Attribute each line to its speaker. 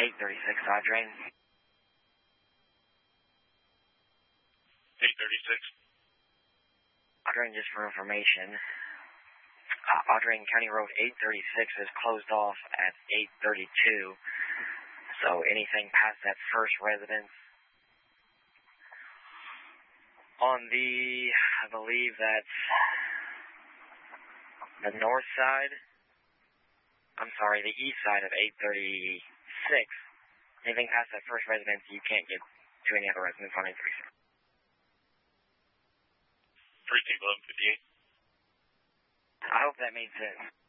Speaker 1: 836 Audrain.
Speaker 2: 836.
Speaker 1: Audrain, just for information, Audrain County Road 836 is closed off at 832. So anything past that first residence on the, I believe that's the north side, I'm sorry, the east side of 836, anything past that first residence, you can't get to any other residence on 836.
Speaker 2: 3 1158.
Speaker 1: I hope that made sense.